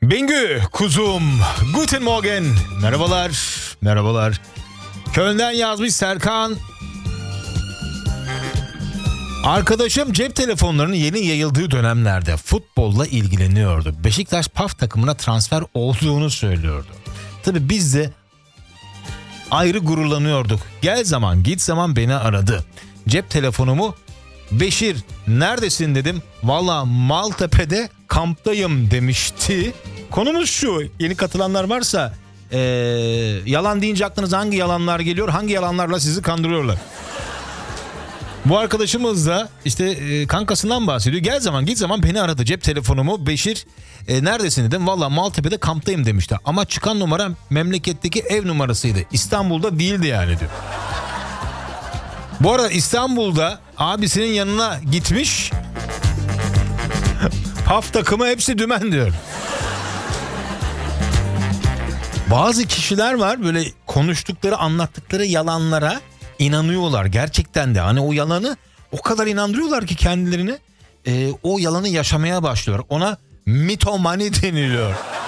Bingü kuzum, guten morgen, merhabalar, merhabalar. Köln'den yazmış Serkan. Arkadaşım cep telefonlarının yeni yayıldığı dönemlerde futbolla ilgileniyordu. Beşiktaş PAF takımına transfer olduğunu söylüyordu. Tabii biz de ayrı gururlanıyorduk. Gel zaman git zaman beni aradı. Cep telefonumu Beşir neredesin dedim. Valla Maltepe'de kamptayım demişti. Konumuz şu, yeni katılanlar varsa yalan deyince aklınıza hangi yalanlar geliyor, hangi yalanlarla sizi kandırıyorlar? Bu arkadaşımız da işte kankasından bahsediyor. Gel zaman git zaman beni aradı. Cep telefonumu Beşir neredesin dedim. Valla Maltepe'de kamptayım demişti. Ama çıkan numara memleketteki ev numarasıydı. İstanbul'da değildi yani diyor. Bu arada İstanbul'da abisinin yanına gitmiş. PAF takımı hepsi dümen diyor. Bazı kişiler var böyle konuştukları, anlattıkları yalanlara inanıyorlar gerçekten de. Hani o yalanı o kadar inandırıyorlar ki kendilerini o yalanı yaşamaya başlıyorlar. Ona mitomani deniliyor.